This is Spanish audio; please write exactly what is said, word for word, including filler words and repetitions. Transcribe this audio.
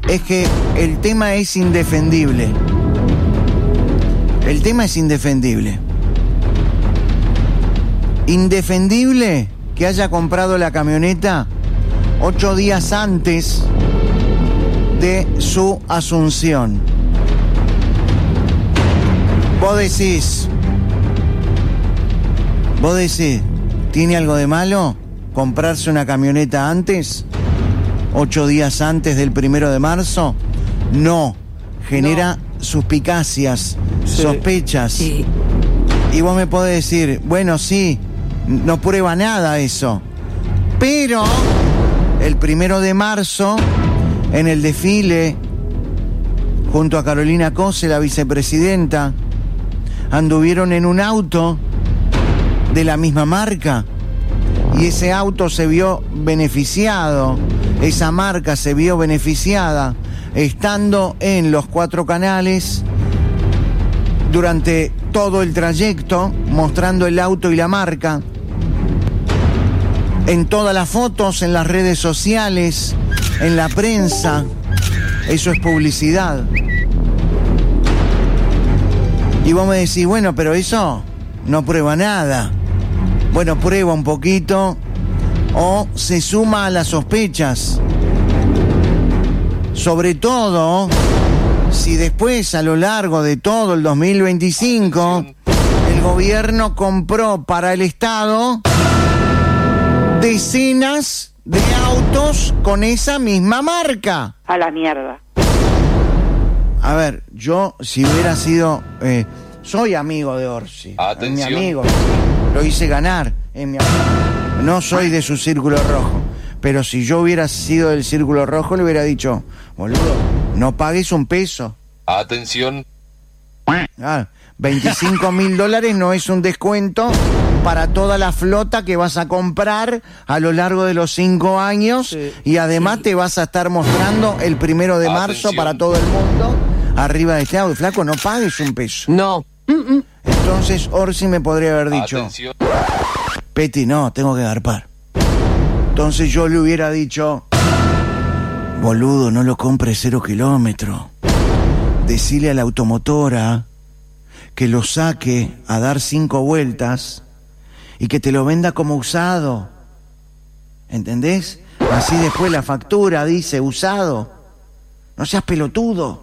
es que el tema es indefendible. El tema es indefendible. Indefendible que haya comprado la camioneta ocho días antes de su asunción. Vos decís, vos decís, ¿tiene algo de malo comprarse una camioneta antes? ¿Ocho días antes del primero de marzo? No, genera no. suspicacias, sí. sospechas. Sí. Y vos me podés decir, bueno, sí, no prueba nada eso. Pero el primero de marzo, en el desfile, junto a Carolina Cose, la vicepresidenta, anduvieron en un auto de la misma marca y ese auto se vio beneficiado, esa marca se vio beneficiada estando en los cuatro canales durante todo el trayecto, mostrando el auto y la marca, en todas las fotos, en las redes sociales, en la prensa. Eso es publicidad. Y vos me decís, bueno, pero eso no prueba nada. Bueno, prueba un poquito o se suma a las sospechas. Sobre todo, si después, a lo largo de todo el dos mil veinticinco, el gobierno compró para el Estado decenas de autos con esa misma marca. A la mierda. A ver, yo si hubiera sido... Eh, soy amigo de Orsi. Atención. Es mi amigo. Lo hice ganar. Es mi amigo. No soy de su círculo rojo. Pero si yo hubiera sido del círculo rojo, le hubiera dicho, boludo, no pagues un peso. Atención. Ah, veinticinco mil dólares no es un descuento para toda la flota que vas a comprar a lo largo de los cinco años, sí. Y además sí. Te vas a estar mostrando el primero de marzo Atención. Para todo el mundo arriba de este auto. Flaco, no pagues un peso. No. Mm-mm. Entonces Orsi me podría haber dicho, Atención. Peti, no, tengo que garpar. Entonces yo le hubiera dicho, boludo, no lo compres cero kilómetro. Decile a la automotora que lo saque a dar cinco vueltas y que te lo venda como usado. ¿Entendés? Así después la factura dice usado. No seas pelotudo.